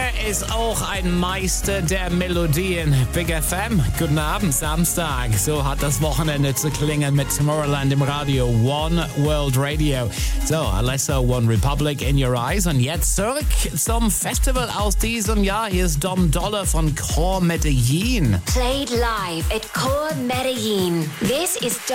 Er ist auch ein Meister der Melodien. Big FM, guten Abend, Samstag. So hat das Wochenende zu klingen mit Tomorrowland im Radio. One World Radio. So, Alesso, One Republic in Your Eyes. Und jetzt zurück zum Festival aus diesem Jahr. Hier ist Dom Dolla von Core Medellin. Played live at Core Medellin. This is Dom